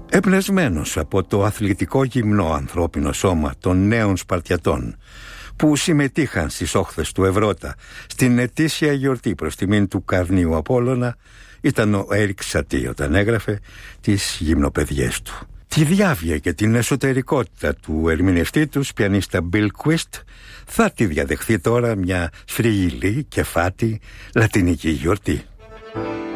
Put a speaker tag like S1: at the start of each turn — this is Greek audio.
S1: Εμπνευσμένος από το αθλητικό γυμνό ανθρώπινο σώμα των νέων Σπαρτιατών που συμμετείχαν στις όχθες του Ευρώτα στην ετήσια γιορτή προς τιμήν του Καρνίου Απόλλωνα, ήταν ο Έρικ Σατί όταν έγραφε τις γυμνοπαιδιές του. Τη διάβια και την εσωτερικότητα του ερμηνευτή τους, πιανίστα Bill Quist, θα τη διαδεχθεί τώρα μια σφριγγυλή και φάτη λατινική γιορτή.